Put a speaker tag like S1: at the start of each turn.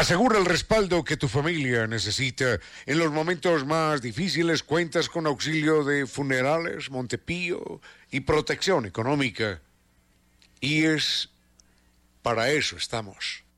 S1: Asegura el respaldo que tu familia necesita. En los momentos más difíciles cuentas con auxilio de Funerales Montepío y protección económica. Y para eso estamos.